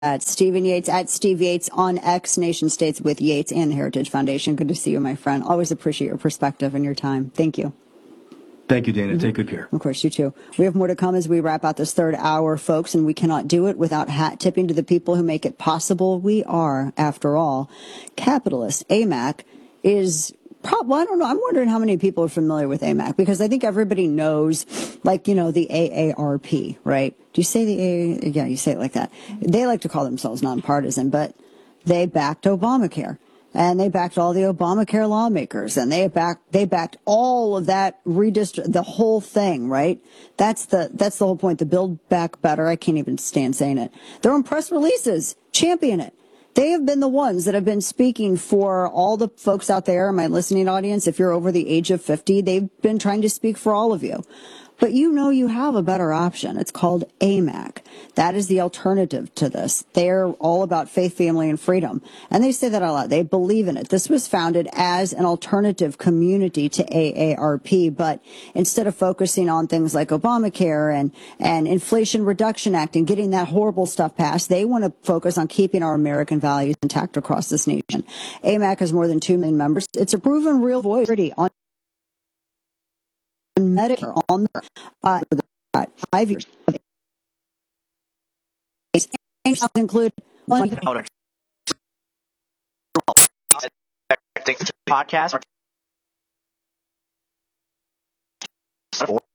at Stephen Yates, at Steve Yates on X, Nation States with Yates and Heritage Foundation. Good to see you, my friend. Always appreciate your perspective and your time. Thank you. Thank you, Dana. Take good care. Of course, you too. We have more to come as we wrap out this third hour, folks, and we cannot do it without hat tipping to the people who make it possible. We are, after all, capitalists. AMAC is well, I don't know. I'm wondering how many people are familiar with AMAC, because I think everybody knows, like, the AARP, right? Do you say the A? Yeah, you say it like that. They like to call themselves nonpartisan, but they backed Obamacare. And they backed all the Obamacare lawmakers, and they backed all of that the whole thing, right? That's the whole point. The Build Back Better. I can't even stand saying it. Their own press releases champion it. They have been the ones that have been speaking for all the folks out there in my listening audience. If you're over the age of 50, they've been trying to speak for all of you. But you have a better option. It's called AMAC. That is the alternative to this. They're all about faith, family, and freedom. And they say that a lot. They believe in it. This was founded as an alternative community to AARP. But instead of focusing on things like Obamacare and Inflation Reduction Act and getting that horrible stuff passed, they want to focus on keeping our American values intact across this nation. AMAC has more than 2 million members. It's a proven real voice on Medicare, on the 5 years. Include podcast.